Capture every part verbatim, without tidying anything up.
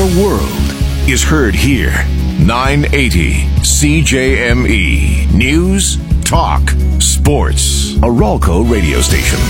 the world is heard here. nine eighty C J M E. News, talk, sports. A Ralco radio station.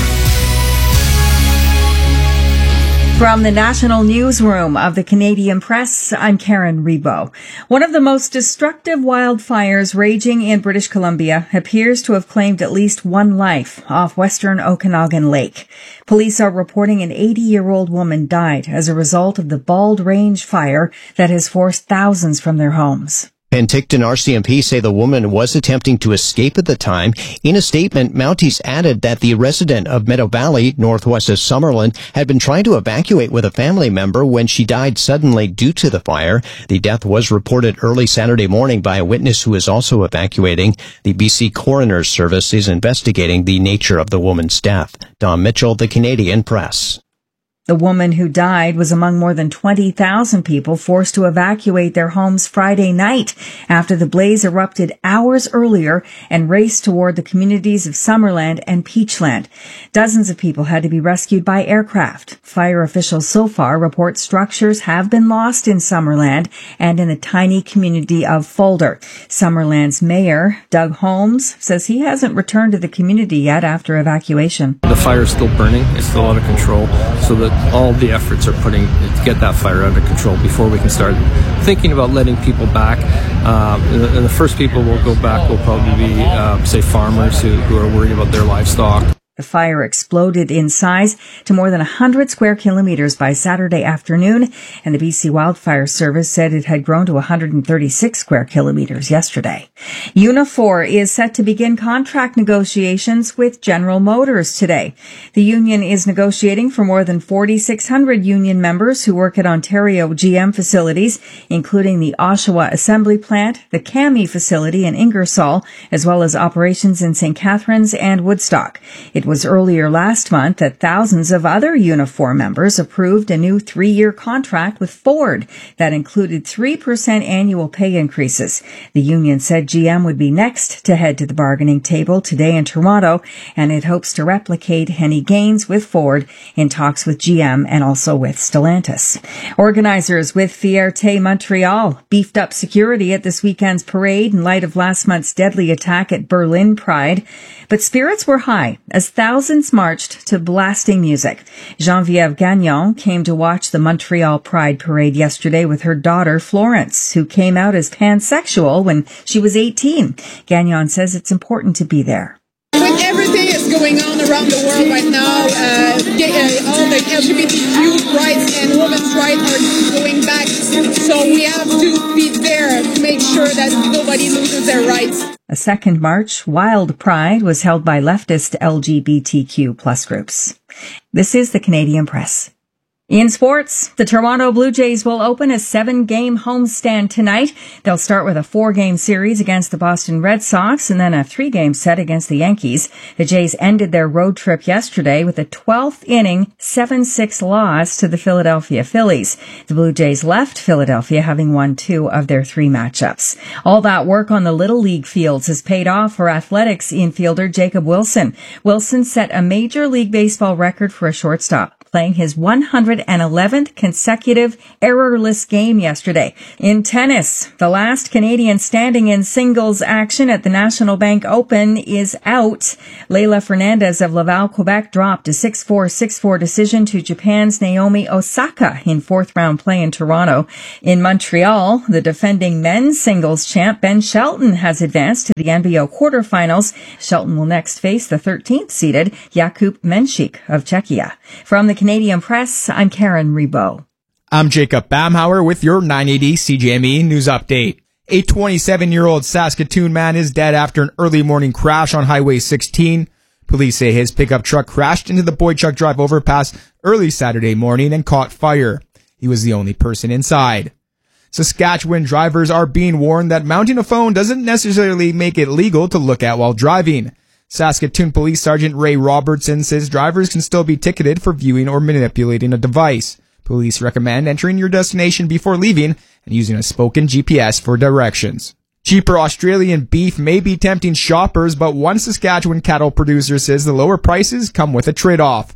From the National Newsroom of the Canadian Press, I'm Karen Rebo. One of the most destructive wildfires raging in British Columbia appears to have claimed at least one life off western Okanagan Lake. Police are reporting an eighty-year-old woman died as a result of the Bald Range fire that has forced thousands from their homes. Penticton R C M P say the woman was attempting to escape at the time. In a statement, Mounties added that the resident of Meadow Valley, northwest of Summerlin, had been trying to evacuate with a family member when she died suddenly due to the fire. The death was reported early Saturday morning by a witness who is also evacuating. The B C Coroner's Service is investigating the nature of the woman's death. Don Mitchell, the Canadian Press. The woman who died was among more than twenty thousand people forced to evacuate their homes Friday night after the blaze erupted hours earlier and raced toward the communities of Summerland and Peachland. Dozens of people had to be rescued by aircraft. Fire officials so far report structures have been lost in Summerland and in the tiny community of Fulder. Summerland's mayor, Doug Holmes, says he hasn't returned to the community yet after evacuation. The fire is still burning. It's still out of control, so that all the efforts are putting to get that fire under control before we can start thinking about letting people back. Um, and, the, and the first people will go back will probably be, uh, say, farmers who, who are worried about their livestock. The fire exploded in size to more than one hundred square kilometers by Saturday afternoon, and the B C Wildfire Service said it had grown to one hundred thirty-six square kilometers yesterday. Unifor is set to begin contract negotiations with General Motors today. The union is negotiating for more than four thousand six hundred union members who work at Ontario G M facilities, including the Oshawa Assembly Plant, the Cami facility in Ingersoll, as well as operations in Saint Catharines and Woodstock. It was earlier last month that thousands of other Unifor members approved a new three-year contract with Ford that included three percent annual pay increases. The union said G M would be next to head to the bargaining table today in Toronto, and it hopes to replicate any gains with Ford in talks with G M and also with Stellantis. Organizers with Fierté Montreal beefed up security at this weekend's parade in light of last month's deadly attack at Berlin Pride, but spirits were high as thousands marched to blasting music. Geneviève Gagnon came to watch the Montreal Pride Parade yesterday with her daughter, Florence, who came out as pansexual when she was eighteen. Gagnon says it's important to be there. With everything that's going on around the world right now, uh, uh, all the L G B T Q rights and women's rights are going back. So we have to be there to make sure that nobody loses their rights. A second march, Wild Pride, was held by leftist L G B T Q plus groups. This is the Canadian Press. In sports, the Toronto Blue Jays will open a seven-game homestand tonight. They'll start with a four-game series against the Boston Red Sox and then a three-game set against the Yankees. The Jays ended their road trip yesterday with a twelfth inning seven six loss to the Philadelphia Phillies. The Blue Jays left Philadelphia having won two of their three matchups. All that work on the Little League fields has paid off for Athletics infielder Jacob Wilson. Wilson set a Major League Baseball record for a shortstop, playing his one hundred eleventh consecutive errorless game yesterday. In tennis, the last Canadian standing in singles action at the National Bank Open is out. Leylah Fernandez of Laval, Quebec dropped a six four, six four decision to Japan's Naomi Osaka in fourth round play in Toronto. In Montreal, the defending men's singles champ Ben Shelton has advanced to the N B O quarterfinals. Shelton will next face the thirteenth seeded Jakub Menchik of Czechia. From the Canadian Press, I'm Karen Rebo. I'm Jacob Bamhauer with your nine eighty C J M E News Update. A twenty-seven-year-old Saskatoon man is dead after an early morning crash on Highway sixteen. Police say his pickup truck crashed into the Boychuk Drive overpass early Saturday morning and caught fire. He was the only person inside. Saskatchewan drivers are being warned that mounting a phone doesn't necessarily make it legal to look at while driving. Saskatoon Police Sergeant Ray Robertson says drivers can still be ticketed for viewing or manipulating a device. Police recommend entering your destination before leaving and using a spoken G P S for directions. Cheaper Australian beef may be tempting shoppers, but one Saskatchewan cattle producer says the lower prices come with a trade-off.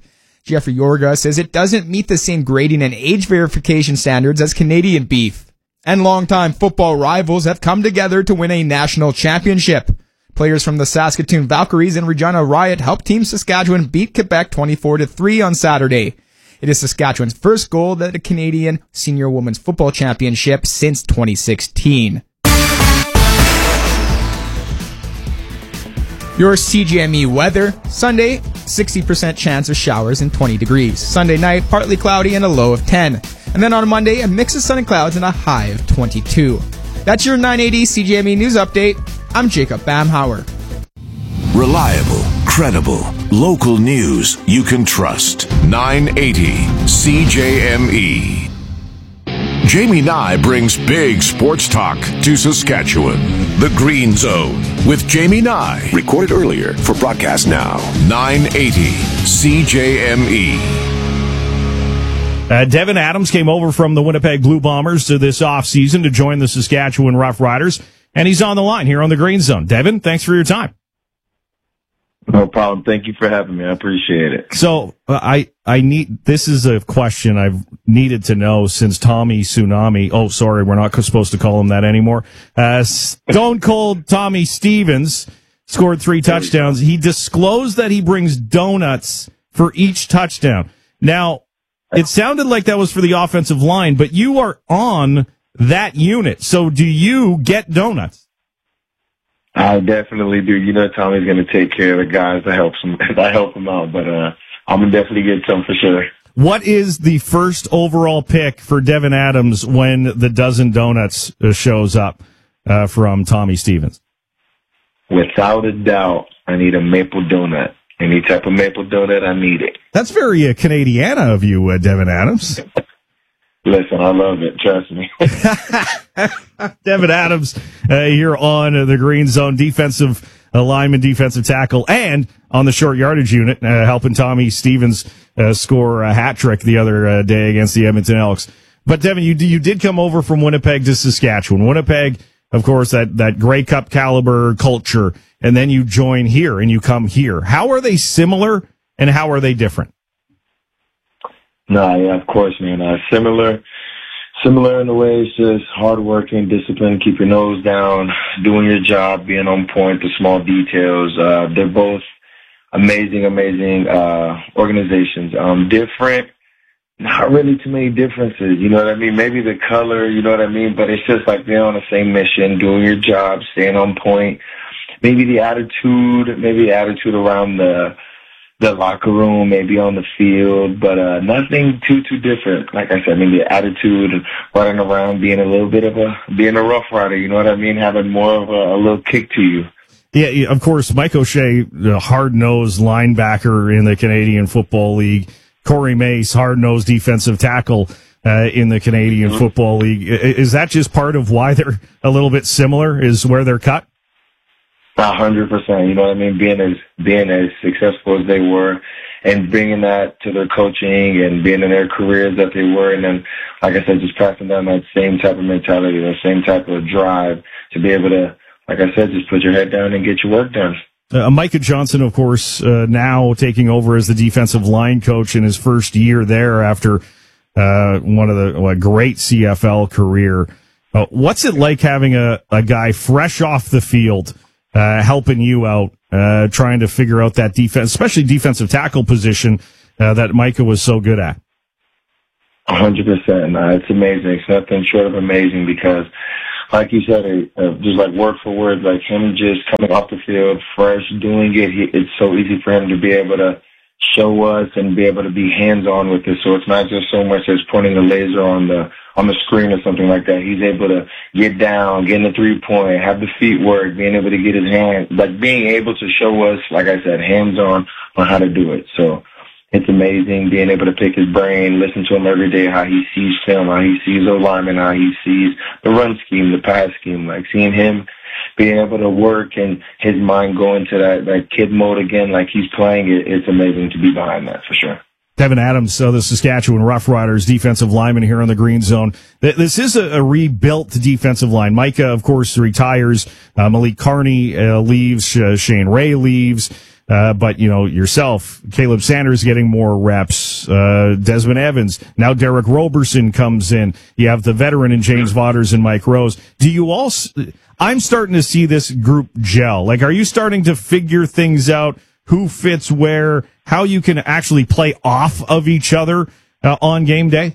Jeffrey Yorga says it doesn't meet the same grading and age verification standards as Canadian beef. And longtime football rivals have come together to win a national championship. Players from the Saskatoon Valkyries and Regina Riot helped Team Saskatchewan beat Quebec twenty-four to three on Saturday. It is Saskatchewan's first gold at a Canadian Senior Women's Football Championship since twenty sixteen. Your C G M E weather. Sunday, sixty percent chance of showers and twenty degrees. Sunday night, partly cloudy and a low of ten. And then on Monday, a mix of sun and clouds and a high of twenty-two. That's your nine eighty C G M E News Update. I'm Jacob Bamhauer. Reliable, credible, local news you can trust. nine eighty C J M E. Jamie Nye brings big sports talk to Saskatchewan. The Green Zone with Jamie Nye. Recorded earlier for broadcast now. nine eighty C J M E. Uh, Devin Adams came over from the Winnipeg Blue Bombers to this offseason to join the Saskatchewan Roughriders, and he's on the line here on the Green Zone. Devin, thanks for your time. No problem. Thank you for having me. I appreciate it. So uh, I I need this is a question I've needed to know since Tommy Tsunami. Oh, sorry, we're not supposed to call him that anymore. Uh, Stone Cold Tommy Stevens scored three touchdowns. He disclosed that he brings donuts for each touchdown. Now, it sounded like that was for the offensive line, but you are on that unit. So do you get donuts? I definitely do. You know, Tommy's going to take care of the guys that helps him. I help him out, but uh, I'm going to definitely get some for sure. What is the first overall pick for Devin Adams when the dozen donuts uh, shows up uh, from Tommy Stevens? Without a doubt, I need a maple donut. Any type of maple donut, I need it. That's very uh, Canadiana of you, uh, Devin Adams. Listen, I love it. Trust me. Devin Adams uh, here on uh, the Green Zone, defensive lineman, defensive tackle, and on the short yardage unit, uh, helping Tommy Stevens uh, score a hat trick the other uh, day against the Edmonton Elks. But Devin, you you did come over from Winnipeg to Saskatchewan. Winnipeg, of course, that that Grey Cup caliber culture, and then you join here and you come here. How are they similar and how are they different? No, yeah, of course, man. Uh, similar, similar in the way it's just hardworking, discipline, keep your nose down, doing your job, being on point, the small details. Uh, they're both amazing, amazing uh, organizations. Um, different, not really too many differences. You know what I mean? Maybe the color, you know what I mean? But it's just like they're on the same mission, doing your job, staying on point. Maybe the attitude, maybe the attitude around the the locker room, maybe on the field, but uh, nothing too, too different. Like I said, maybe the attitude and running around, being a little bit of a, being a rough rider, you know what I mean? Having more of a, a little kick to you. Yeah, of course, Mike O'Shea, the hard-nosed linebacker in the Canadian Football League. Corey Mace, hard-nosed defensive tackle uh, in the Canadian mm-hmm. Football League. Is that just part of why they're a little bit similar, is where they're cut? A hundred percent. You know what I mean? Being as being as successful as they were, and bringing that to their coaching and being in their careers that they were, and then, like I said, just passing down that same type of mentality, that same type of drive to be able to, like I said, just put your head down and get your work done. Uh, Micah Johnson, of course, uh, now taking over as the defensive line coach in his first year there after uh, one of the well, great C F L career. Uh, what's it like having a, a guy fresh off the field? Uh, helping you out, uh, trying to figure out that defense, especially defensive tackle position uh, that Micah was so good at. A hundred percent. It's amazing. It's nothing short of amazing because, like you said, uh, just like word for word, like him just coming off the field, fresh, doing it. He, it's so easy for him to be able to show us and be able to be hands-on with it. So it's not just so much as pointing a laser on the on the screen or something like that. He's able to get down, get in the three-point, have the feet work, being able to get his hands, like being able to show us, like I said, hands-on on how to do it. So it's amazing being able to pick his brain, listen to him every day, how he sees film, how he sees the lineman, how he sees the run scheme, the pass scheme, like seeing him being able to work and his mind go into that, that kid mode again, like he's playing it. It's amazing to be behind that for sure. Devin Adams, uh, the Saskatchewan Roughriders defensive lineman here on the Green Zone. This is a, a rebuilt defensive line. Micah, of course, retires. Uh, Malik Carney uh, leaves. Uh, Shane Ray leaves. Uh, but, you know, yourself, Caleb Sanders getting more reps, uh, Desmond Evans, now Derek Roberson comes in. You have the veteran in James Vaughters and Mike Rose. Do you all, I'm starting to see this group gel. Like, are you starting to figure things out, who fits where, how you can actually play off of each other uh, on game day?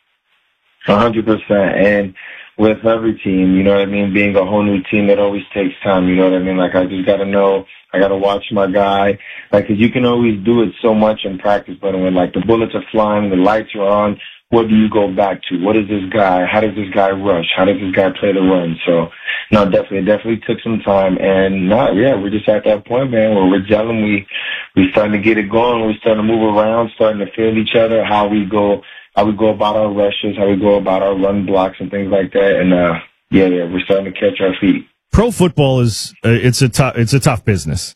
A hundred percent. And with every team, you know what I mean, being a whole new team, it always takes time, you know what I mean? Like, I just got to know, I got to watch my guy. Like, 'cause you can always do it so much in practice, but when, like, the bullets are flying, the lights are on, what do you go back to? What is this guy? How does this guy rush? How does this guy play the run? So, no, definitely, it definitely took some time. And, not, yeah, we're just at that point, man, where we're gelling. We, we starting to get it going. We're starting to move around, starting to feel each other, how we go, how we go about our rushes, how we go about our run blocks and things like that. And, uh, yeah, yeah, we're starting to catch our feet. Pro football is, uh, it's a tough, it's a tough business.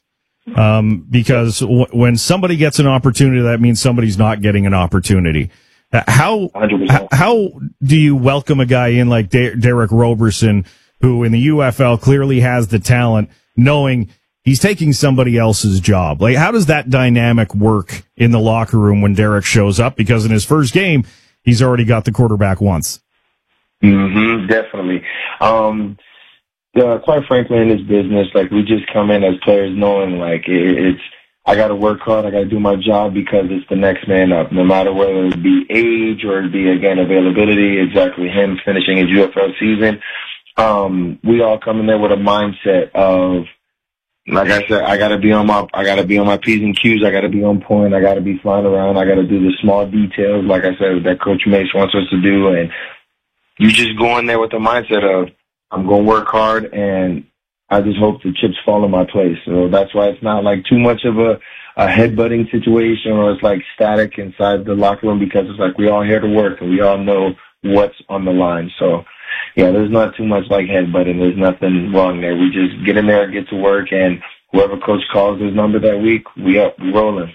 Um, because w- when somebody gets an opportunity, that means somebody's not getting an opportunity. Uh, how, one hundred percent. how do you welcome a guy in like De- Derek Roberson, who in the U F L clearly has the talent, knowing he's taking somebody else's job? Like, how does that dynamic work in the locker room when Derek shows up? Because in his first game, he's already got the quarterback once. Mm-hmm, definitely. Um, uh, quite frankly, in this business, like, we just come in as players knowing, like, it, it's, I got to work hard, I got to do my job because it's the next man up, no matter whether it be age or it be, again, availability, exactly him finishing his U F L season. Um, we all come in there with a mindset of, like I said, I gotta be on my, I gotta be on my P's and Q's. I gotta be on point. I gotta be flying around. I gotta do the small details, like I said, that Coach Mace wants us to do. And you just go in there with the mindset of, I'm gonna work hard, and I just hope the chips fall in my place. So that's why it's not like too much of a, a headbutting situation, or it's like static inside the locker room, because it's like we all here to work and we all know what's on the line. So, yeah, there's not too much like headbutting. There's nothing wrong there. We just get in there, get to work, and whoever coach calls his number that week, we up, we rolling.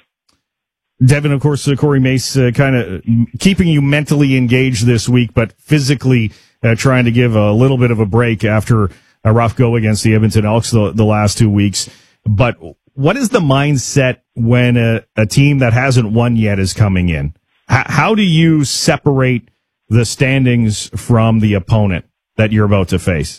Devin, of course, uh, Corey Mace uh, kind of keeping you mentally engaged this week, but physically uh, trying to give a little bit of a break after a rough go against the Edmonton Elks the, the last two weeks. But what is the mindset when a, a team that hasn't won yet is coming in? H- how do you separate the standings from the opponent that you're about to face?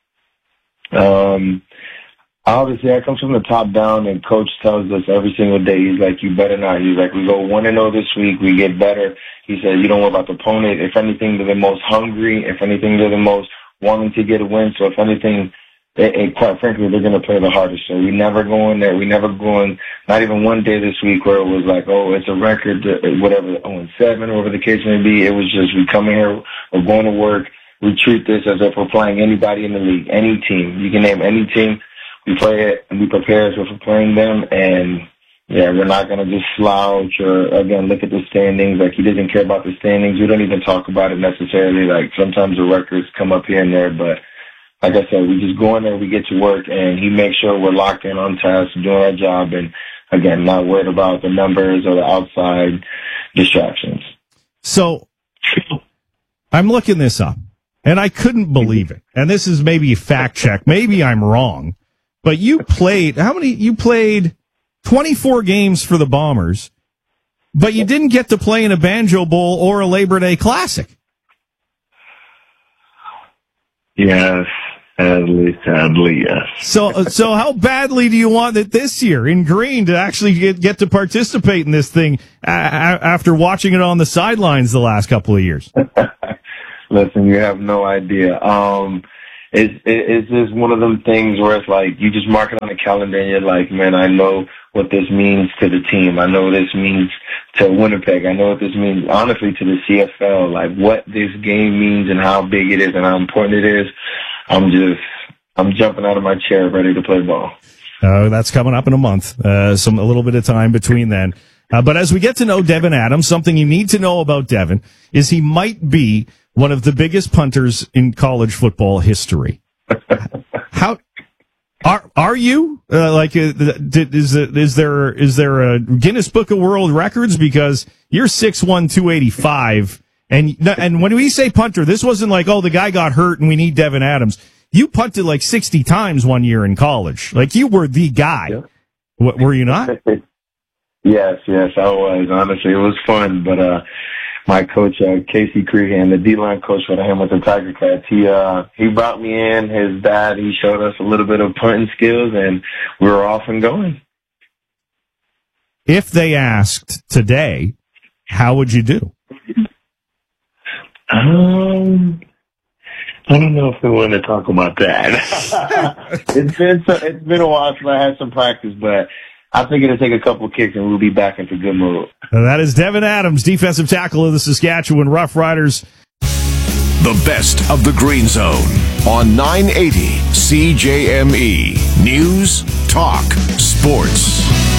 Um, obviously, that comes from the top down, and Coach tells us every single day, he's like, you better not. He's like, we go one and oh this week, we get better. He said, you don't worry about the opponent. If anything, they're the most hungry. If anything, they're the most wanting to get a win. So if anything, and quite frankly, they're going to play the hardest. So we never go in there. We never go in, not even one day this week where it was like, oh, it's a record, whatever, oh and seven, or whatever the case may be. It was just, we come in here, we're going to work. We treat this as if we're playing anybody in the league, any team. You can name any team. We play it and we prepare as if we're playing them. And yeah, we're not going to just slouch or, again, look at the standings. Like, he doesn't care about the standings. We don't even talk about it necessarily. Like, sometimes the records come up here and there, but like I said, we just go in there, we get to work, and he makes sure we're locked in on task, doing our job, and, again, not worried about the numbers or the outside distractions. So I'm looking this up, and I couldn't believe it. And this is maybe a fact check. Maybe I'm wrong. But you played, how many, you played twenty-four games for the Bombers, but you didn't get to play in a Banjo Bowl or a Labor Day Classic. Yes. Sadly, sadly, yes. So, so how badly do you want it this year in green to actually get, get to participate in this thing uh, after watching it on the sidelines the last couple of years? Listen, you have no idea. Um, it's, it's just one of them things where it's like, you just mark it on the calendar and you're like, man, I know what this means to the team. I know what this means to Winnipeg. I know what this means, honestly, to the C F L, like what this game means and how big it is and how important it is. I'm just, I'm jumping out of my chair ready to play ball. Uh, that's coming up in a month. Uh, some, a little bit of time between then. Uh, but as we get to know Devin Adams, something you need to know about Devin is he might be one of the biggest punters in college football history. How, are, are you, uh, like, uh, is, is there, is there a Guinness Book of World Records? Because you're six one, two eighty-five. And and when we say punter, this wasn't like, oh, the guy got hurt and we need Devin Adams. You punted like sixty times one year in college. Like, you were the guy. Yeah. What, were you not? Yes, yes, I was. Honestly, it was fun. But uh, my coach, uh, Casey Crehan, the D-line coach for the Hamilton Tiger Cats, he uh, he brought me in. His dad, he showed us a little bit of punting skills, and we were off and going. If they asked today, how would you do? Um, I don't know if we want to talk about that. it's been so, it's been a while since I had some practice, but I think it'll take a couple kicks and we'll be back into good mood. That is Devin Adams, defensive tackle of the Saskatchewan Roughriders. The best of the Green Zone on nine eighty C J M E. News, talk, sports.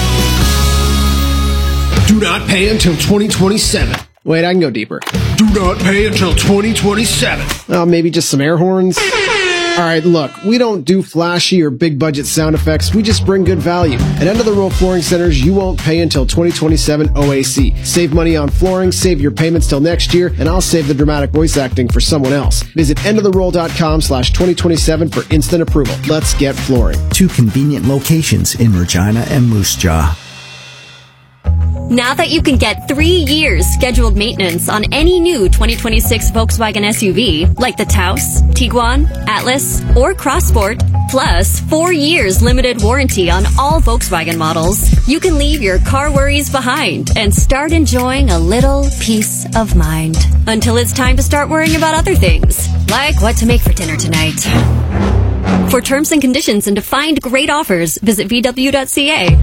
Do not pay until twenty twenty-seven. Wait, I can go deeper. Do not pay until twenty twenty-seven. Oh, maybe just some air horns? All right, look, we don't do flashy or big budget sound effects. We just bring good value. At End of the Row Flooring Centers, you won't pay until twenty twenty-seven O A C. Save money on flooring, save your payments till next year, and I'll save the dramatic voice acting for someone else. Visit endoftheroll.com slash 2027 for instant approval. Let's get flooring. Two convenient locations in Regina and Moose Jaw. Now that you can get three years scheduled maintenance on any new twenty twenty-six Volkswagen S U V, like the Taos, Tiguan, Atlas, or Crossport, plus four years limited warranty on all Volkswagen models, you can leave your car worries behind and start enjoying a little peace of mind. Until it's time to start worrying about other things, like what to make for dinner tonight. For terms and conditions and to find great offers, visit V W dot C A.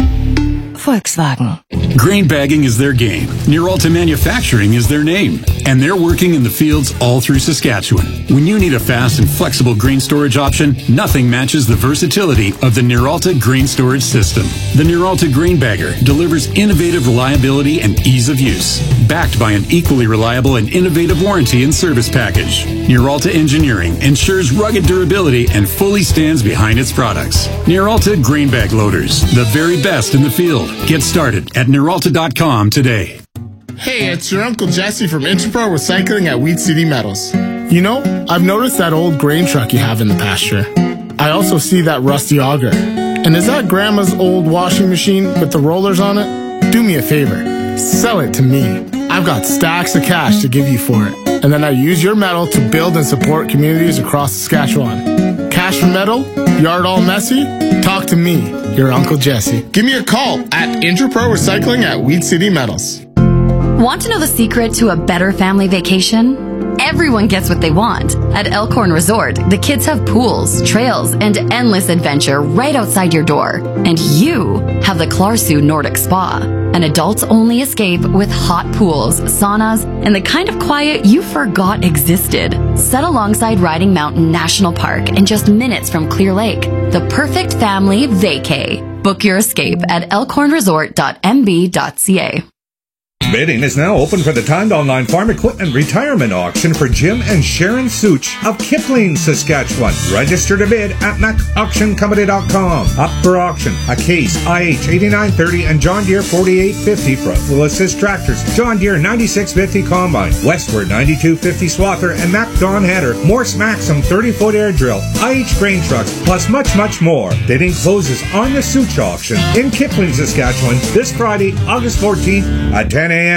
Volkswagen. Grain bagging is their game. Nearalta Manufacturing is their name. And they're working in the fields all through Saskatchewan. When you need a fast and flexible grain storage option, nothing matches the versatility of the Nearalta Grain Storage System. The Nearalta Grain Bagger delivers innovative reliability and ease of use, backed by an equally reliable and innovative warranty and service package. Nearalta Engineering ensures rugged durability and fully stands behind its products. Nearalta Grain Bag Loaders, the very best in the field. Get started at Nearalta dot com today. Hey, it's your Uncle Jesse from Interpro Recycling at Weed City Metals. You know, I've noticed that old grain truck you have in the pasture. I also see that rusty auger. And is that Grandma's old washing machine with the rollers on it? Do me a favor. Sell it to me. I've got stacks of cash to give you for it. And then I use your metal to build and support communities across Saskatchewan. Cash for metal? Yard all messy? Talk to me, your Uncle Jesse. Give me a call at Interpro Recycling at Weed City Metals. Want to know the secret to a better family vacation? Everyone gets what they want. At Elkhorn Resort, the kids have pools, trails, and endless adventure right outside your door. And you have the Klarsu Nordic Spa, an adults-only escape with hot pools, saunas, and the kind of quiet you forgot existed. Set alongside Riding Mountain National Park and just minutes from Clear Lake. The perfect family vacay. Book your escape at elkhorn resort dot m b dot c a. Bidding is now open for the timed online farm equipment retirement auction for Jim and Sharon Such of Kipling, Saskatchewan. Register to bid at mac auction company dot com. Up for auction, a Case I H eighty-nine thirty and John Deere forty-eight fifty for Full Assist Tractors, John Deere ninety-six fifty Combine, Westward ninety-two fifty Swather, and Mac Dawn Header, Morse Maxim thirty-foot air drill, I H grain trucks, plus much, much more. Bidding closes on the Such auction in Kipling, Saskatchewan this Friday, August fourteenth at ten a.m.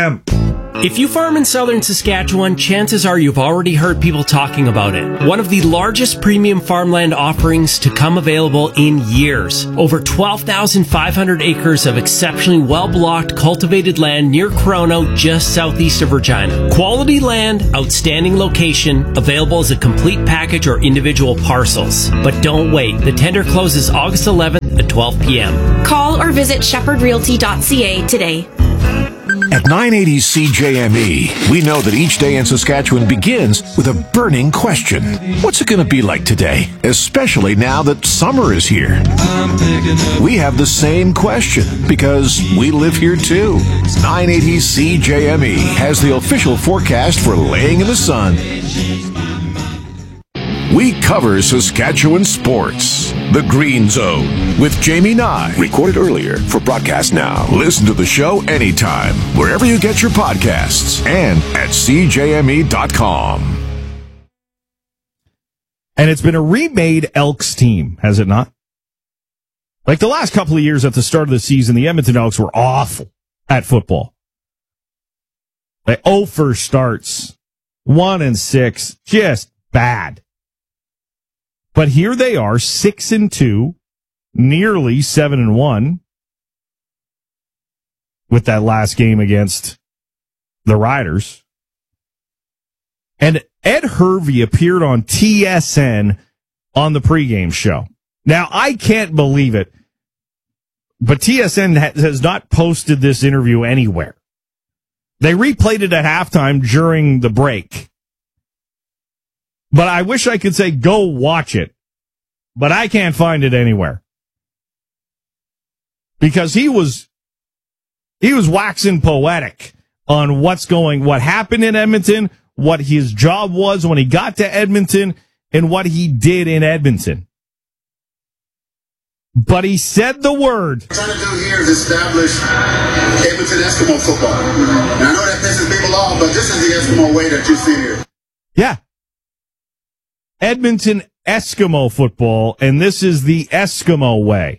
If you farm in southern Saskatchewan, chances are you've already heard people talking about it. One of the largest premium farmland offerings to come available in years. Over twelve thousand five hundred acres of exceptionally well-blocked, cultivated land near Corono, just southeast of Regina. Quality land, outstanding location, available as a complete package or individual parcels. But don't wait. The tender closes August eleventh at twelve p.m. Call or visit shepherd realty dot c a today. At nine eighty C J M E, we know that each day in Saskatchewan begins with a burning question. What's it going to be like today? Especially now that summer is here. We have the same question because we live here too. nine eighty C J M E has the official forecast for laying in the sun. We cover Saskatchewan sports. The Green Zone with Jamie Nye. Recorded earlier for broadcast now. Listen to the show anytime, wherever you get your podcasts, and at c j m e dot com. And it's been a remade Elks team, has it not? Like the last couple of years at the start of the season, the Edmonton Elks were awful at football. Like oh for starts, one and six, just bad. But here they are, six and two, nearly seven and one, with that last game against the Riders. And Ed Hervey appeared on T S N on the pregame show. Now, I can't believe it, but T S N ha- has not posted this interview anywhere. They replayed it at halftime during the break. But I wish I could say, go watch it. But I can't find it anywhere. Because he was, he was waxing poetic on what's going, what happened in Edmonton, what his job was when he got to Edmonton, and what he did in Edmonton. But he said the word. What we're trying to do here is establish Edmonton Eskimo football. And I know that pisses people off, but this is the Eskimo way that you see here. Yeah. Edmonton Eskimo football, and this is the Eskimo way.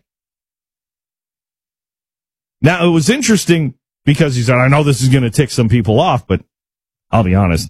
Now, it was interesting because he said, I know this is going to tick some people off, but I'll be honest.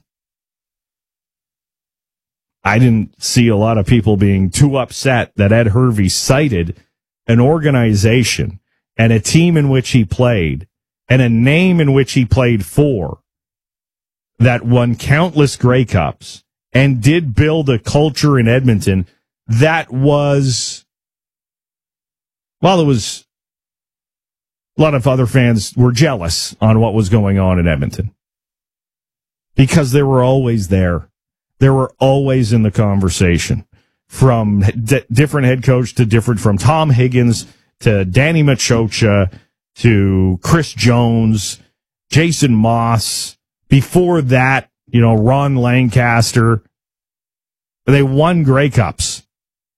I didn't see a lot of people being too upset that Ed Hervey cited an organization and a team in which he played and a name in which he played for that won countless Grey Cups and did build a culture in Edmonton that was, well, it was, a lot of other fans were jealous on what was going on in Edmonton because they were always there. They were always in the conversation. From d- different head coach to different, from Tom Higgins to Danny Machocha to Chris Jones, Jason Moss. Before that, you know, Ron Lancaster. They won Grey Cups.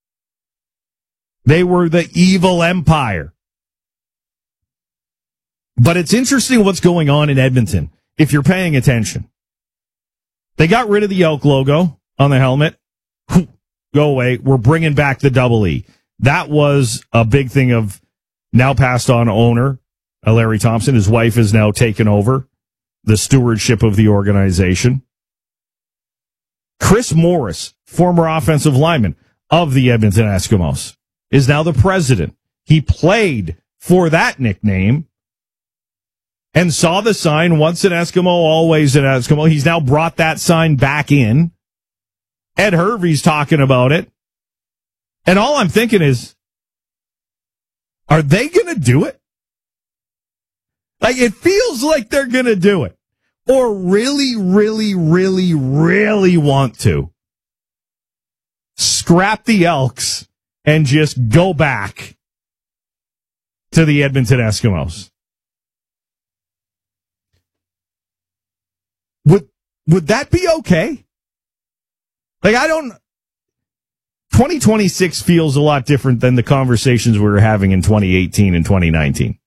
They were the evil empire. But it's interesting what's going on in Edmonton, if you're paying attention. They got rid of the Elk logo on the helmet. Go away. We're bringing back the double E. That was a big thing of now passed on owner, uh, Larry Thompson. His wife has now taken over the stewardship of the organization. Chris Morris, former offensive lineman of the Edmonton Eskimos, is now the president. He played for that nickname and saw the sign, once an Eskimo, always an Eskimo. He's now brought that sign back in. Ed Hervey's talking about it. And all I'm thinking is, are they going to do it? Like, it feels like they're going to do it. Or really, really, really, really want to. Scrap the Elks and just go back to the Edmonton Eskimos. Would, would that be okay? Like, I don't, twenty twenty-six feels a lot different than the conversations we were having in twenty eighteen and twenty nineteen.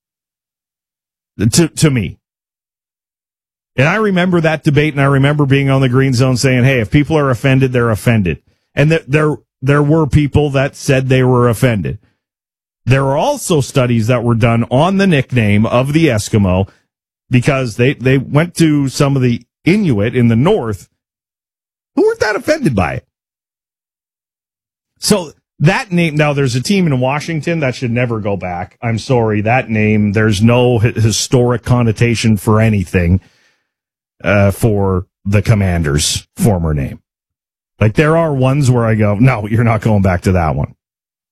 To, to me. And I remember that debate, and I remember being on the Green Zone saying, hey, if people are offended, they're offended. And th- there, there were people that said they were offended. There were also studies that were done on the nickname of the Eskimo because they, they went to some of the Inuit in the north who weren't that offended by it. So that name, now there's a team in Washington that should never go back. I'm sorry, that name, there's no h- historic connotation for anything uh, for the Commanders' former name. Like, there are ones where I go, no, you're not going back to that one.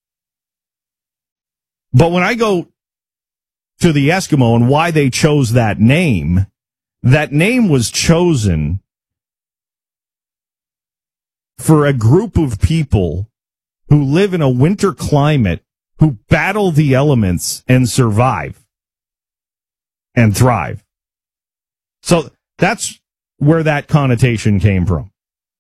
But when I go to the Eskimo and why they chose that name, that name was chosen for a group of people who live in a winter climate, who battle the elements and survive and thrive. So that's where that connotation came from.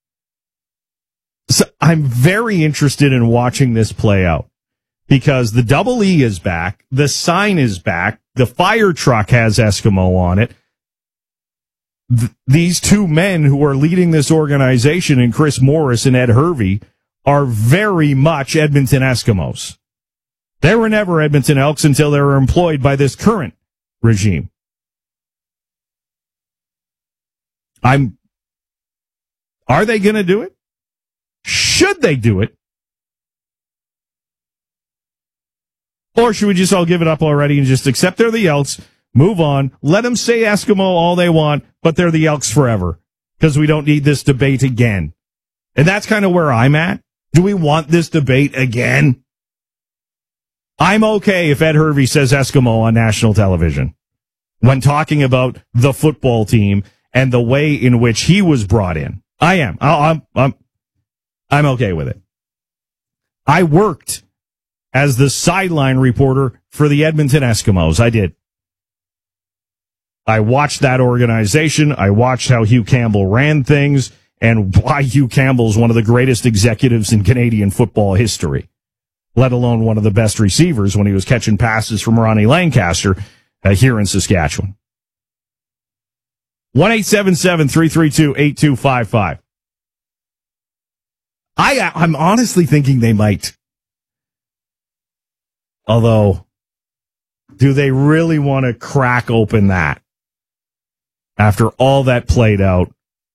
So I'm very interested in watching this play out because the double E is back. The sign is back. The fire truck has Eskimo on it. Th- these two men who are leading this organization, and Chris Morris and Ed Hervey, are very much Edmonton Eskimos. They were never Edmonton Elks until they were employed by this current regime. I'm. Are they going to do it? Should they do it? Or should we just all give it up already and just accept they're the Elks, move on, let them say Eskimo all they want, but they're the Elks forever because we don't need this debate again. And that's kind of where I'm at. Do we want this debate again? I'm okay if Ed Hervey says Eskimo on national television when talking about the football team and the way in which he was brought in. I am. I'm, I'm, I'm okay with it. I worked as the sideline reporter for the Edmonton Eskimos. I did. I watched that organization. I watched how Hugh Campbell ran things and why Hugh Campbell's one of the greatest executives in Canadian football history, let alone one of the best receivers when he was catching passes from Ronnie Lancaster uh, here in Saskatchewan. one eight seven seven, three three two, eight two five five. I, I'm honestly thinking they might. Although, do they really want to crack open that after all that played out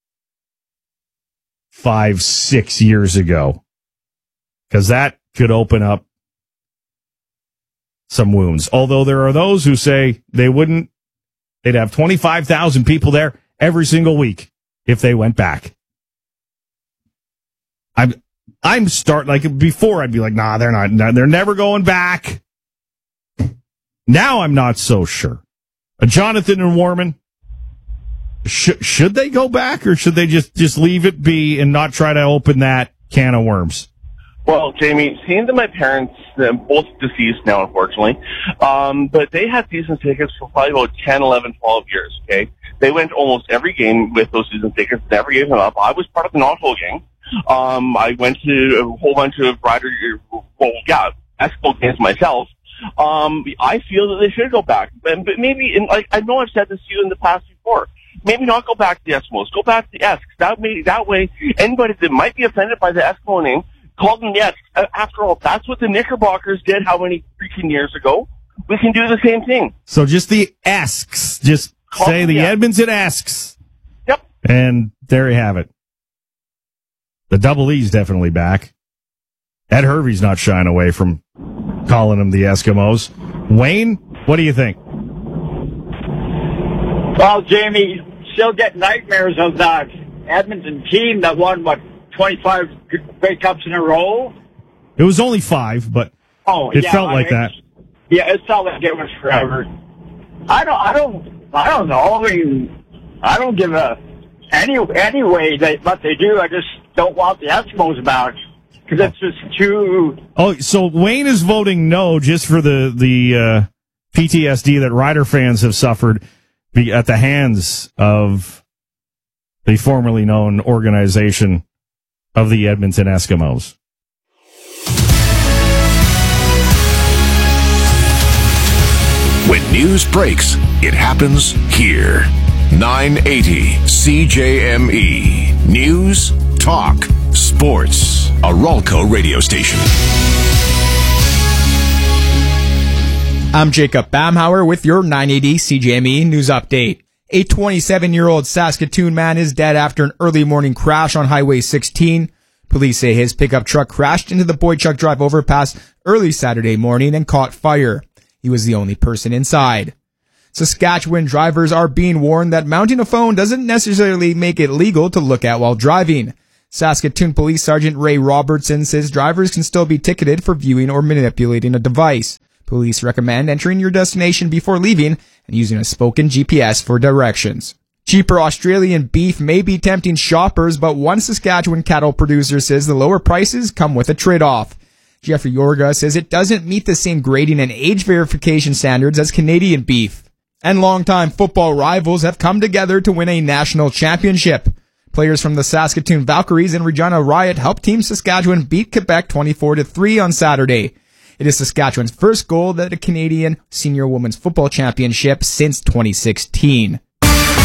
five, six years ago? Because that could open up some wounds. Although there are those who say they wouldn't, they'd have twenty-five thousand people there every single week if they went back. I'm, I'm start like before I'd be like, nah, they're not, they're never going back. Now I'm not so sure. Uh, Jonathan and Warman, sh- should they go back or should they just, just leave it be and not try to open that can of worms? Well, Jamie, seeing that my parents, they're both deceased now, unfortunately, um, but they had season tickets for probably about ten, eleven, twelve years, okay? They went almost every game with those season tickets, never gave them up. I was part of the Knoxville game. Um, I went to a whole bunch of rider, well, yeah, Expo games myself. Um, I feel that they should go back. But maybe, in, like, I know I've said this to you in the past before, maybe not go back to the Eskimos, go back to the Esks. That, may, that way, anybody that might be offended by the Eskimo name, call them the Esks. After all, that's what the Knickerbockers did how many freaking years ago? We can do the same thing. So just the Esks. Just call say the, the Edmonton Esks. Yep. And there you have it. The double E's definitely back. Ed Hervey's not shying away from calling them the Eskimos. Wayne, what do you think? Well, Jamie, still get nightmares of that Edmonton team that won, what, twenty-five Grey Cups in a row? It was only five, but oh, it yeah, felt I like mean, that. Yeah, it felt like it was forever. I don't, I don't, I don't know. I mean, I don't give a any anyway they what they do. I just don't want the Eskimos back because it's just too. Oh, so Wayne is voting no just for the the uh, P T S D that Rider fans have suffered be at the hands of the formerly known organization of the Edmonton Eskimos. When news breaks, it happens here. nine eighty C J M E. News, talk, sports. A Ralco radio station. I'm Jacob Bamhauer with your nine eighty C J M E news update. A twenty-seven-year-old Saskatoon man is dead after an early morning crash on Highway sixteen. Police say his pickup truck crashed into the Boychuk Drive overpass early Saturday morning and caught fire. He was the only person inside. Saskatchewan drivers are being warned that mounting a phone doesn't necessarily make it legal to look at while driving. Saskatoon Police Sergeant Ray Robertson says drivers can still be ticketed for viewing or manipulating a device. Police recommend entering your destination before leaving and using a spoken G P S for directions. Cheaper Australian beef may be tempting shoppers, but one Saskatchewan cattle producer says the lower prices come with a trade-off. Jeffrey Yorga says it doesn't meet the same grading and age verification standards as Canadian beef. And longtime football rivals have come together to win a national championship. Players from the Saskatoon Valkyries and Regina Riot helped Team Saskatchewan beat Quebec twenty-four to three on Saturday. It is Saskatchewan's first gold at a Canadian Senior Women's Football Championship since twenty sixteen.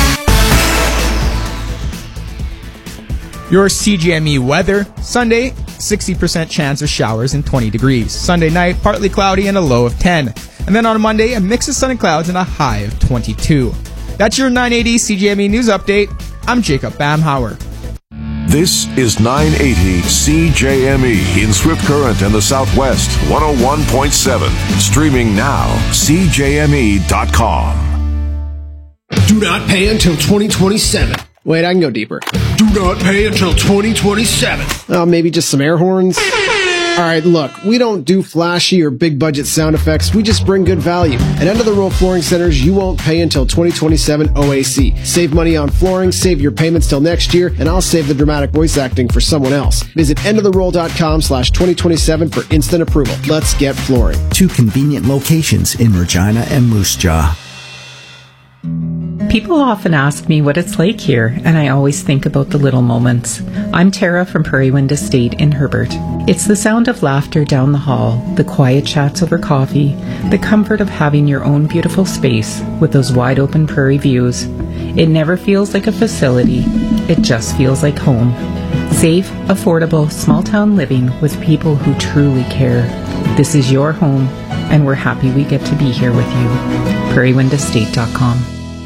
Your C G M E weather, Sunday, sixty percent chance of showers and twenty degrees. Sunday night, partly cloudy and a low of ten. And then on Monday, a mix of sun and clouds and a high of twenty-two. That's your nine eighty C J M E News Update. I'm Jacob Bamhauer. This is nine eighty C J M E in Swift Current and the Southwest, one oh one point seven. Streaming now, C J M E dot com. Do not pay until twenty twenty-seven. Wait, I can go deeper. Do not pay until twenty twenty-seven. Oh, maybe just some air horns? All right, look, we don't do flashy or big budget sound effects. We just bring good value. At End of the Row Flooring Centers, you won't pay until twenty twenty-seven O A C. Save money on flooring, save your payments till next year, and I'll save the dramatic voice acting for someone else. Visit endoftheroll.com slash 2027 for instant approval. Let's get flooring. Two convenient locations in Regina and Moose Jaw. People often ask me what it's like here, and I always think about the little moments. I'm Tara from Prairie Wind Estate in Herbert. It's the sound of laughter down the hall, the quiet chats over coffee, the comfort of having your own beautiful space with those wide open prairie views. It never feels like a facility, it just feels like home. Safe, affordable, small town living with people who truly care. This is your home, and we're happy we get to be here with you. prairie wind estate dot com.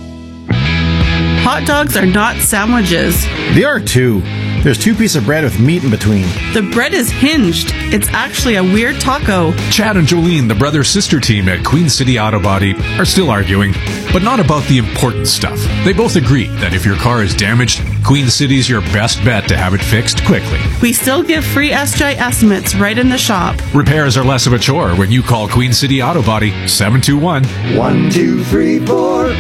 Hot dogs are not sandwiches. They are too. There's two pieces of bread with meat in between. The bread is hinged. It's actually a weird taco. Chad and Jolene, the brother-sister team at Queen City Auto Body, are still arguing, but not about the important stuff. They both agree that if your car is damaged, Queen City's your best bet to have it fixed quickly. We still give free S J estimates right in the shop. Repairs are less of a chore when you call Queen City Auto Body seven two one, one two three four.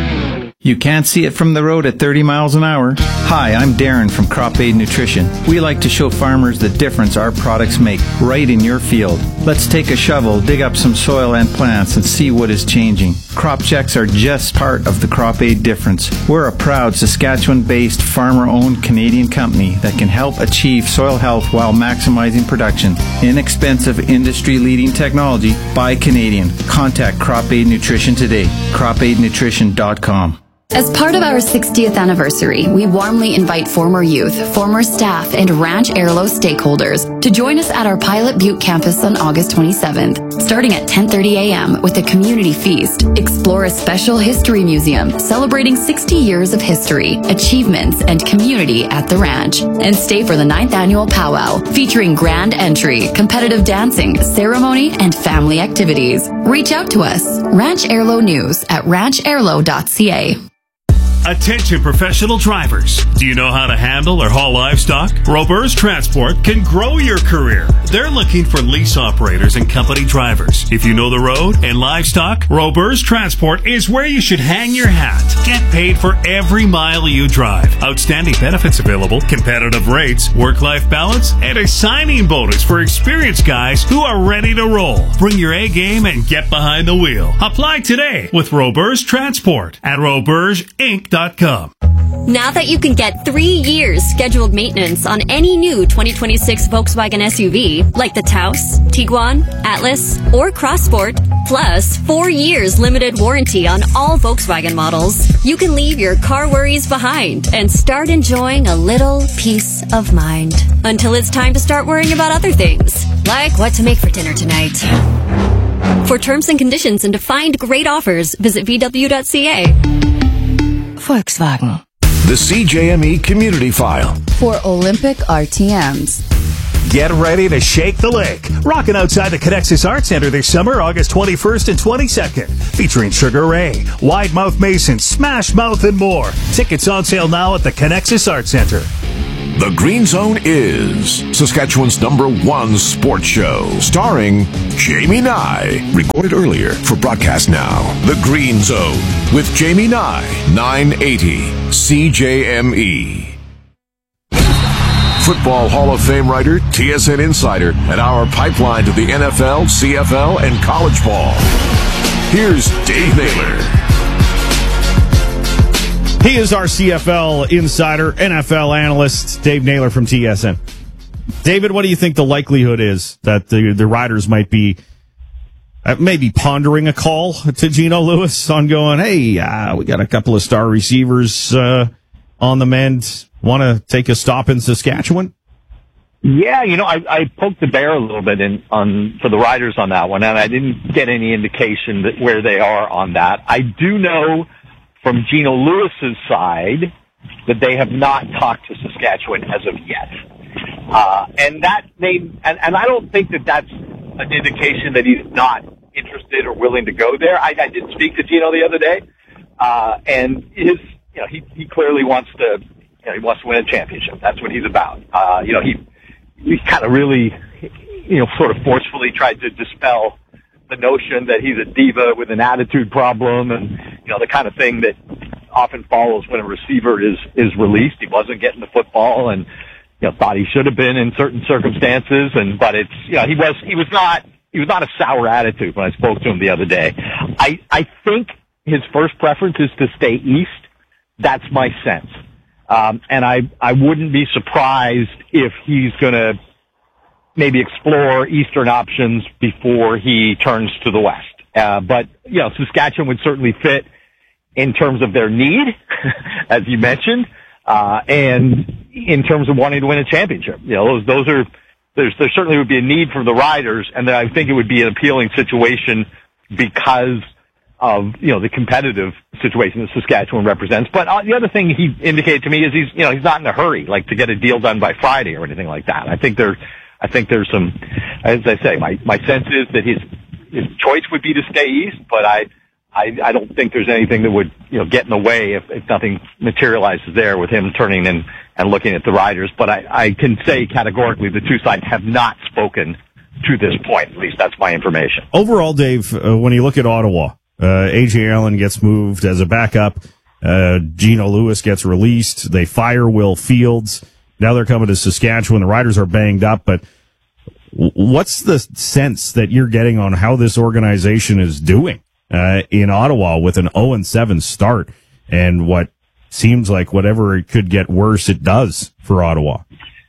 You can't see it from the road at thirty miles an hour. Hi, I'm Darren from Crop Aid Nutrition. We like to show farmers the difference our products make right in your field. Let's take a shovel, dig up some soil and plants, and see what is changing. Crop checks are just part of the Crop Aid difference. We're a proud Saskatchewan-based, farmer-owned Canadian company that can help achieve soil health while maximizing production. Inexpensive, industry-leading technology by Canadian. Contact Crop Aid Nutrition today. crop aid nutrition dot com. As part of our sixtieth anniversary, we warmly invite former youth, former staff, and Ranch Airlo stakeholders to join us at our Pilot Butte campus on August twenty-seventh, starting at ten thirty a.m. with a community feast. Explore a special history museum celebrating sixty years of history, achievements, and community at the ranch. And stay for the ninth annual powwow, featuring grand entry, competitive dancing, ceremony, and family activities. Reach out to us, Ranch Airlo News at ranch airlo dot c a. Attention professional drivers. Do you know how to handle or haul livestock? Robers Transport can grow your career. They're looking for lease operators and company drivers. If you know the road and livestock, Robers Transport is where you should hang your hat. Get paid for every mile you drive. Outstanding benefits available, competitive rates, work-life balance, and a signing bonus for experienced guys who are ready to roll. Bring your A game and get behind the wheel. Apply today with Robers Transport at robers inc dot com. Now that you can get three years scheduled maintenance on any new twenty twenty-six Volkswagen S U V, like the Taos, Tiguan, Atlas, or Crossport, plus four years limited warranty on all Volkswagen models, you can leave your car worries behind and start enjoying a little peace of mind. Until it's time to start worrying about other things, like what to make for dinner tonight. For terms and conditions and to find great offers, visit v w dot c a. Volkswagen. The C J M E Community File. For Olympic R T Ms. Get ready to shake the lake. Rocking outside the Connexus Art Center this summer, August twenty-first and twenty-second. Featuring Sugar Ray, Wide Mouth Mason, Smash Mouth, and more. Tickets on sale now at the Connexus Art Center. The Green Zone is Saskatchewan's number one sports show, starring Jamie Nye. Recorded earlier for broadcast now. The Green Zone with Jamie Nye, nine eighty C J M E. Football Hall of Fame writer, T S N insider, and our pipeline to the N F L, C F L, and college ball. Here's Dave Naylor. He is our C F L insider, N F L analyst, Dave Naylor from T S N. David, what do you think the likelihood is that the, the Riders might be uh, maybe pondering a call to Geno Lewis on going, hey, uh, we got a couple of star receivers uh, on the mend, want to take a stop in Saskatchewan? Yeah, you know, I, I poked the bear a little bit in, on for the Riders on that one, and I didn't get any indication that where they are on that. I do know from Gino Lewis's side that they have not talked to Saskatchewan as of yet, uh, and that may, and, and I don't think that that's an indication that he's not interested or willing to go there. I, I did speak to Gino the other day, uh, and his, you know, he he clearly wants to, you know, he wants to win a championship. That's what he's about. Uh, you know, he. He kind of really, you know, sort of forcefully tried to dispel the notion that he's a diva with an attitude problem and, you know, the kind of thing that often follows when a receiver is, is released. He wasn't getting the football and, you know, thought he should have been in certain circumstances. And, but it's, you know, he was, he was not, he was not a sour attitude when I spoke to him the other day. I, I think his first preference is to stay east. That's my sense. Um, and I, I wouldn't be surprised if he's going to maybe explore eastern options before he turns to the west. Uh, but, you know, Saskatchewan would certainly fit in terms of their need, as you mentioned, uh, and in terms of wanting to win a championship. You know, those, those are, there's, there certainly would be a need for the Riders, and then I think it would be an appealing situation because of, you know, the competitive situation that Saskatchewan represents. But uh, the other thing he indicated to me is he's, you know, he's not in a hurry, like to get a deal done by Friday or anything like that. I think there, I think there's some, as I say, my, my sense is that his, his choice would be to stay east, but I, I, I don't think there's anything that would, you know, get in the way if, if nothing materializes there with him turning and, and looking at the Riders. But I, I can say categorically the two sides have not spoken to this point. At least that's my information. Overall, Dave, uh, when you look at Ottawa, Uh, A J Allen gets moved as a backup. Uh, Gino Lewis gets released. They fire Will Fields. Now they're coming to Saskatchewan. The Riders are banged up, but w- what's the sense that you're getting on how this organization is doing, uh, in Ottawa with an oh and seven start and what seems like whatever it could get worse, it does for Ottawa?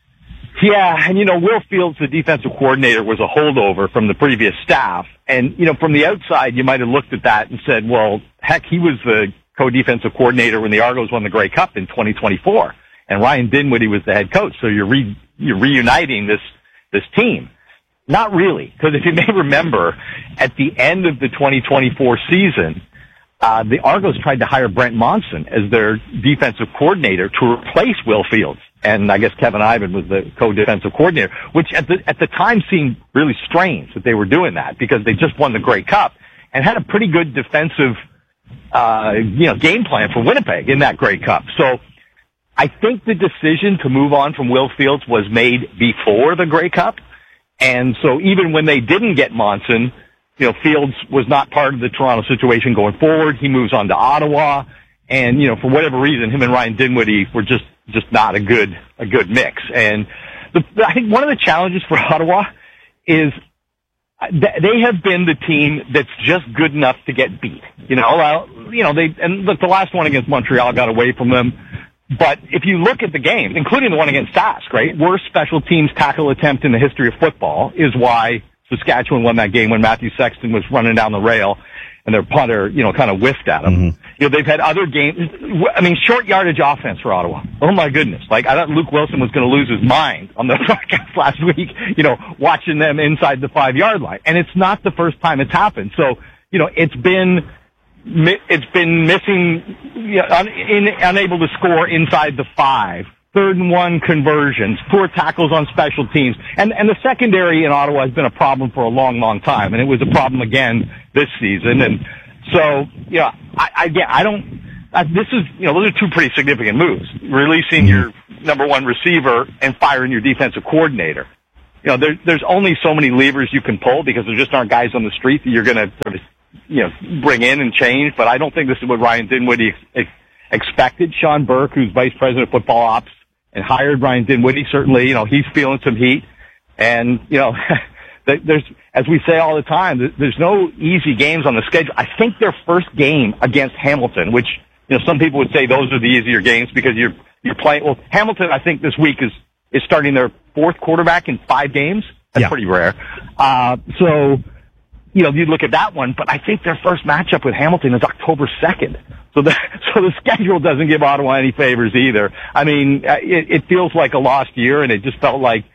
Yeah, and you know, Will Fields, the defensive coordinator, was a holdover from the previous staff. And, you know, from the outside, you might have looked at that and said, well, heck, he was the co-defensive coordinator when the Argos won the Grey Cup in twenty twenty-four. And Ryan Dinwiddie was the head coach. So you're re- you're reuniting this, this team. Not really. Because if you may remember, at the end of the twenty twenty-four season, uh, the Argos tried to hire Brent Monson as their defensive coordinator to replace Will Fields. And I guess Kevin Ivan was the co-defensive coordinator, which at the at the time seemed really strange that they were doing that because they just won the Grey Cup and had a pretty good defensive, uh, you know, game plan for Winnipeg in that Grey Cup. So I think the decision to move on from Will Fields was made before the Grey Cup. And so even when they didn't get Monson, you know, Fields was not part of the Toronto situation going forward. He moves on to Ottawa. And, you know, for whatever reason, him and Ryan Dinwiddie were just, just not a good, a good mix. And the, I think one of the challenges for Ottawa is they have been the team that's just good enough to get beat. You know, well, you know, they, and look, the last one against Montreal got away from them. But if you look at the games, including the one against Sask, right, worst special teams tackle attempt in the history of football is why Saskatchewan won that game when Matthew Sexton was running down the rail and their punter, you know, kind of whiffed at them. Mm-hmm. You know, they've had other games. I mean, short yardage offense for Ottawa. Oh my goodness. Like, I thought Luke Wilson was going to lose his mind on the broadcast last week, you know, watching them inside the five yard line. And it's not the first time it's happened. So, you know, it's been, it's been missing, you know, un, in, unable to score inside the five. Third and one conversions, poor tackles on special teams. And, and the secondary in Ottawa has been a problem for a long, long time. And it was a problem again this season. And so, yeah, I, I, yeah, I don't, I, this is, you know, those are two pretty significant moves. Releasing your number one receiver and firing your defensive coordinator. You know, there, there's only so many levers you can pull because there just aren't guys on the street that you're going to sort of, you know, bring in and change. But I don't think this is what Ryan Dinwiddie ex- expected. Sean Burke, who's vice president of football ops, and hired Ryan Dinwiddie, certainly, you know, he's feeling some heat. And, you know, there's, as we say all the time, there's no easy games on the schedule. I think their first game against Hamilton, which, you know, some people would say those are the easier games because you're, you're playing, well, Hamilton, I think this week is, is starting their fourth quarterback in five games. That's yeah. pretty rare. Uh, so, you know, you look at that one, but I think their first matchup with Hamilton is October second. So the, so the schedule doesn't give Ottawa any favors either. I mean, it, it feels like a lost year, and it just felt like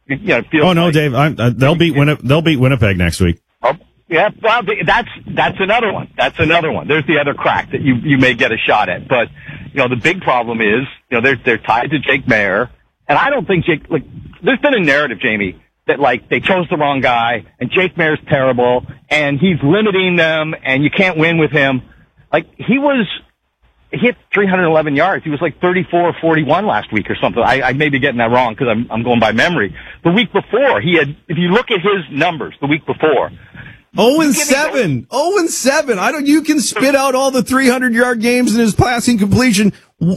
you know, it feels oh no, like, Dave, I'm, uh, they'll beat Winni- they'll beat Winnipeg next week. Oh, yeah, well, that's that's another one. That's another one. There's the other crack that you you may get a shot at. But you know, the big problem is, you know, they're they're tied to Jake Maier, and I don't think Jake. Like, there's been a narrative, Jamie, that like they chose the wrong guy, and Jake Maier's terrible, and he's limiting them, and you can't win with him. Like, he was. He hit three hundred eleven yards. He was like thirty-four or forty-one last week or something. I, I may be getting that wrong because I'm, I'm going by memory. The week before, he had, if you look at his numbers the week before. Oh and seven. Oh and seven. I don't, you can spit out all the three hundred yard games in his passing completion.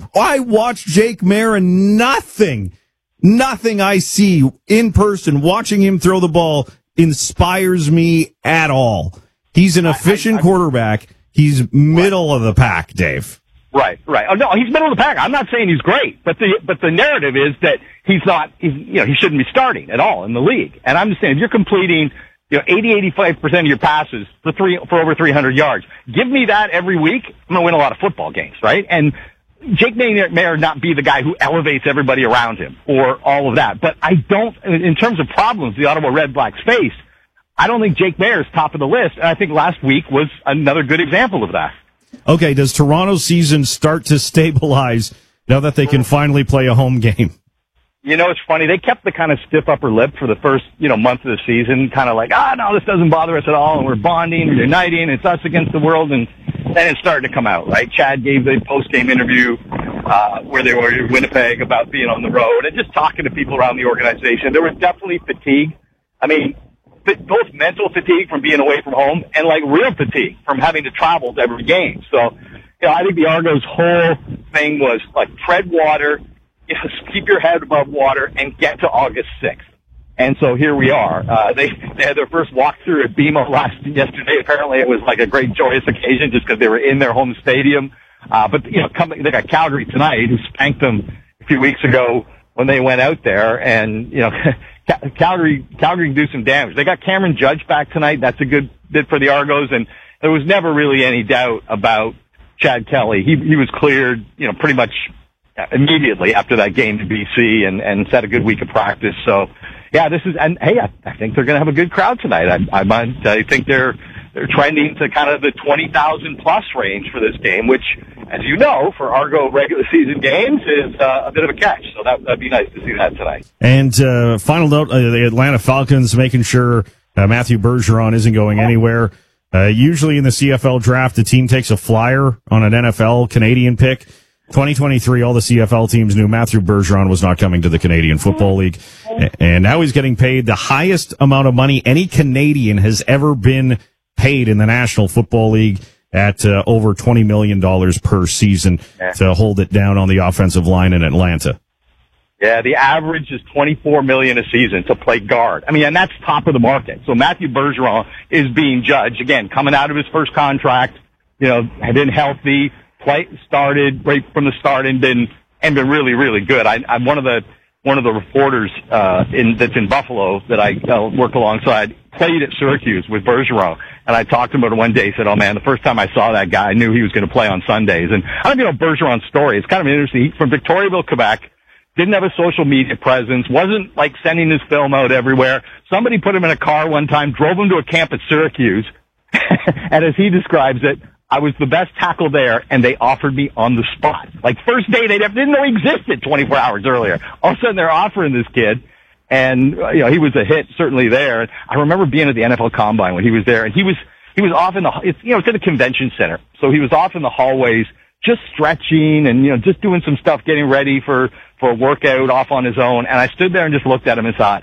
I watched Jake Maier and nothing, nothing I see in person watching him throw the ball inspires me at all. He's an efficient I, I, I, quarterback. He's middle of the pack, Dave. Right, right. Oh no, he's middle of the pack. I'm not saying he's great, but the but the narrative is that he's not. He's, you know, he shouldn't be starting at all in the league. And I'm just saying, if you're completing, you know, eighty, eighty-five percent of your passes for three for over three hundred yards, give me that every week. I'm gonna win a lot of football games, right? And Jake Maier may not be the guy who elevates everybody around him or all of that, but I don't. In terms of problems the Ottawa Redblacks face, I don't think Jake Maier is top of the list. And I think last week was another good example of that. Okay, does Toronto's season start to stabilize now that they can finally play a home game? You know, it's funny. They kept the kind of stiff upper lip for the first, you know, month of the season, kind of like, ah, no, this doesn't bother us at all, and we're bonding, we're uniting, it's us against the world, and then it started to come out, right? Chad gave the post-game interview uh, where they were in Winnipeg about being on the road and just talking to people around the organization. There was definitely fatigue. I mean, both mental fatigue from being away from home and like real fatigue from having to travel to every game. So, you know, I think the Argos' whole thing was like tread water, you know, keep your head above water and get to August sixth. And so here we are. Uh, they, they had their first walkthrough at B M O last, yesterday. Apparently it was like a great joyous occasion just because they were in their home stadium. Uh, but, you know, coming, they got Calgary tonight, who spanked them a few weeks ago when they went out there, and, you know, Calgary, Calgary can do some damage. They got Cameron Judge back tonight. That's a good bit for the Argos, and there was never really any doubt about Chad Kelly. He, he was cleared, you know, pretty much immediately after that game to B C, and, and set a good week of practice. So, yeah, this is, and hey, I, I think they're going to have a good crowd tonight. I, I, I think they're, they're trending to kind of the twenty thousand plus range for this game, which, as you know, for Argo regular season games is uh, a bit of a catch. So that, that'd be nice to see that tonight. And uh, final note, uh, the Atlanta Falcons making sure uh, Matthew Bergeron isn't going anywhere. Uh, usually in the C F L draft, the team takes a flyer on an N F L Canadian pick. twenty twenty-three, all the C F L teams knew Matthew Bergeron was not coming to the Canadian Football League. And now he's getting paid the highest amount of money any Canadian has ever been paid in the National Football League, at uh, over twenty million dollars per season yeah. to hold it down on the offensive line in Atlanta. Yeah, the average is twenty-four million dollars a season to play guard. I mean, and that's top of the market. So Matthew Bergeron is being judged, again, coming out of his first contract, you know, had been healthy, play, started right from the start and been, and been really, really good. I, I'm one of the, one of the reporters, uh, in, that's in Buffalo that I uh, work alongside, played at Syracuse with Bergeron. And I talked to him about it one day. He said, oh man, the first time I saw that guy, I knew he was going to play on Sundays. And I don't even know Bergeron's story. It's kind of interesting. He's from Victoriaville, Quebec, didn't have a social media presence, wasn't like sending his film out everywhere. Somebody put him in a car one time, drove him to a camp at Syracuse. And as he describes it, I was the best tackle there, and they offered me on the spot. Like, first day, they didn't know he existed twenty-four hours earlier. All of a sudden, they're offering this kid, and, you know, he was a hit, certainly there. I remember being at the N F L Combine when he was there, and he was, he was off in the, it's, you know, it's in a convention center. So he was off in the hallways, just stretching and, you know, just doing some stuff, getting ready for, for a workout off on his own. And I stood there and just looked at him and thought,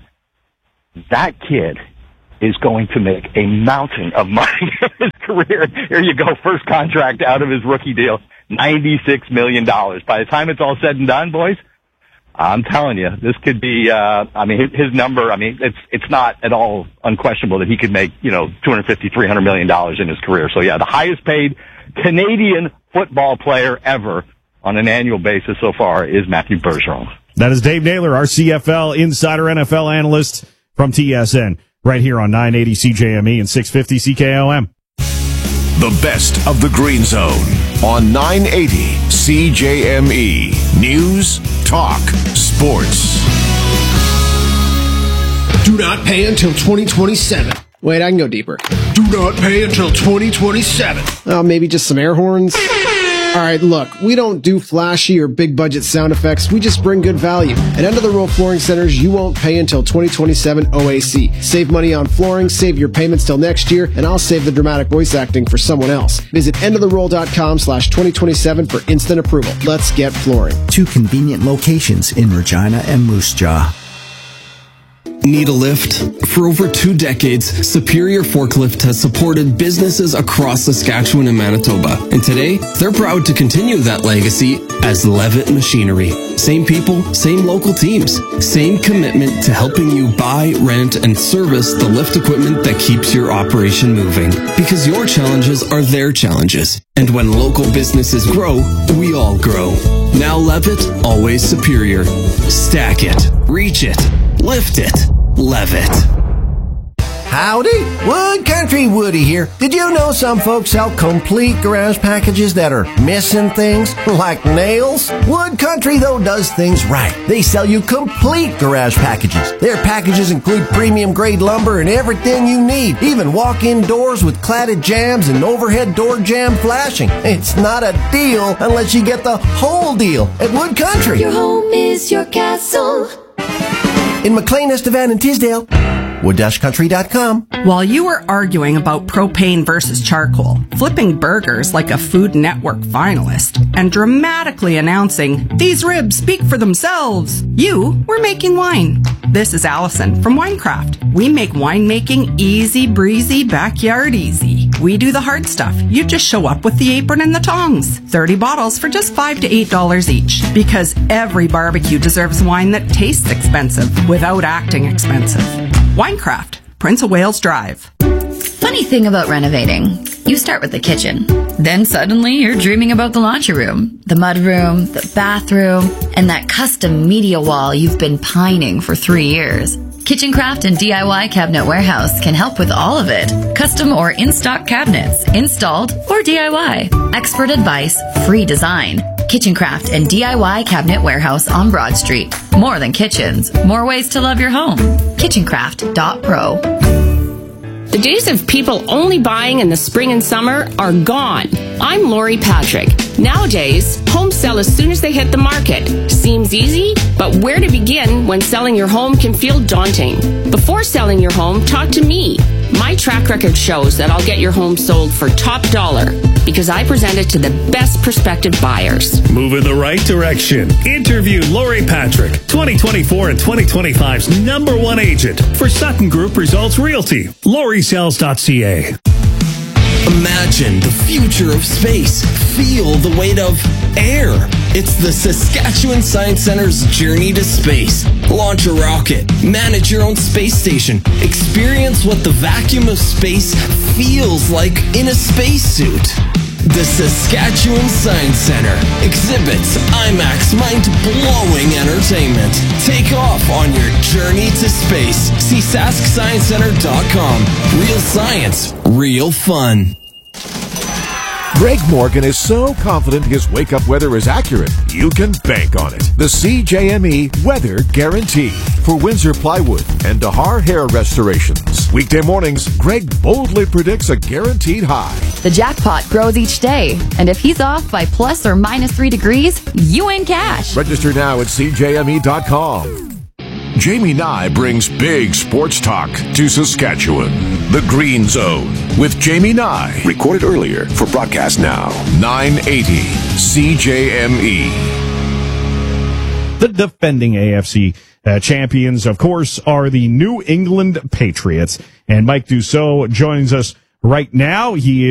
that kid is going to make a mountain of money in his career. Here you go, first contract out of his rookie deal, ninety-six million dollars. By the time it's all said and done, boys, I'm telling you, this could be, uh, I mean, his, his number, I mean, it's, it's not at all unquestionable that he could make, you know, two hundred fifty, three hundred million dollars in his career. So yeah, the highest paid Canadian football player ever on an annual basis so far is Matthew Bergeron. That is Dave Naylor, our C F L insider N F L analyst from T S N, right here on nine eighty C J M E and six fifty C K O M. The best of the Green Zone on nine eighty C J M E. News, talk, sports. Do not pay until twenty twenty-seven. Wait, I can go deeper. Do not pay until twenty twenty-seven. Oh, maybe just some air horns? All right, look, we don't do flashy or big budget sound effects. We just bring good value. At End of the Row Flooring Centers, you won't pay until twenty twenty-seven O A C. Save money on flooring, save your payments till next year, and I'll save the dramatic voice acting for someone else. Visit endoftheroll.com slash 2027 for instant approval. Let's get flooring. Two convenient locations in Regina and Moose Jaw. Need a lift? For over two decades, Superior Forklift has supported businesses across Saskatchewan and Manitoba. And today, they're proud to continue that legacy as Levitt Machinery. Same people, same local teams, same commitment to helping you buy, rent, and service the lift equipment that keeps your operation moving. Because your challenges are their challenges. And when local businesses grow, we all grow. Now Levitt, always superior. Stack it, reach it, lift it, Levitt. Howdy, Wood Country Woody here. Did you know some folks sell complete garage packages that are missing things, like nails? Wood Country, though, does things right. They sell you complete garage packages. Their packages include premium grade lumber and everything you need, even walk-in doors with cladded jambs and overhead door jamb flashing. It's not a deal unless you get the whole deal at Wood Country. Your home is your castle. In McLean, Estevan, and Tisdale, wood dash country dot com. While you were arguing about propane versus charcoal, flipping burgers like a Food Network finalist, and dramatically announcing, "These ribs speak for themselves," you were making wine. This is Allison from Winecraft. We make winemaking easy breezy, backyard easy. We do the hard stuff. You just show up with the apron and the tongs. thirty bottles for just five to eight dollars each. Because every barbecue deserves wine that tastes expensive without acting expensive. Winecraft, Prince of Wales Drive. Funny thing about renovating. You start with the kitchen. Then suddenly you're dreaming about the laundry room, the mudroom, the bathroom, and that custom media wall you've been pining for three years. Kitchencraft and D I Y Cabinet Warehouse can help with all of it. Custom or in-stock cabinets, installed or D I Y. Expert advice, free design. Kitchencraft and D I Y Cabinet Warehouse on Broad Street. More than kitchens, more ways to love your home. kitchencraft dot pro. The days of people only buying in the spring and summer are gone. I'm Lori Patrick. Nowadays, homes sell as soon as they hit the market. Seems easy, but where to begin when selling your home can feel daunting? Before selling your home, talk to me. My track record shows that I'll get your home sold for top dollar because I present it to the best prospective buyers. Move in the right direction. Interview Lori Patrick, twenty twenty-four and twenty twenty-five's number one agent for Sutton Group Results Realty. Lori Sells dot C A. Imagine the future of space. Feel the weight of air. It's the Saskatchewan Science Center's journey to space. Launch a rocket. Manage your own space station. Experience what the vacuum of space feels like in a spacesuit. The Saskatchewan Science Center. Exhibits, IMAX, mind-blowing entertainment. Take off on your journey to space. See sask science center dot com. Real science, real fun. Greg Morgan is so confident his wake-up weather is accurate, you can bank on it. The C J M E Weather Guarantee for Windsor Plywood and Dahar Hair Restorations. Weekday mornings, Greg boldly predicts a guaranteed high. The jackpot grows each day, and if he's off by plus or minus three degrees, you win cash. Register now at C J M E dot com. Jamie Nye brings big sports talk to Saskatchewan. The Green Zone with Jamie Nye. Recorded earlier for broadcast now. nine eighty C J M E. The defending A F C uh, champions, of course, are the New England Patriots. And Mike Dussault joins us right now. He